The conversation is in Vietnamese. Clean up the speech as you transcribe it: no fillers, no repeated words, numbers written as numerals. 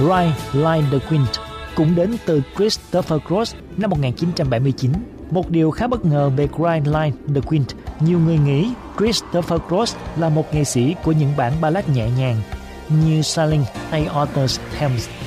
Ride Like the Wind cũng đến từ Christopher Cross năm 1979. Một điều khá bất ngờ về Ride Like the Wind, nhiều người nghĩ Christopher Cross là một nghệ sĩ của những bản ballad nhẹ nhàng như Sailing hay Autumn's Hymns.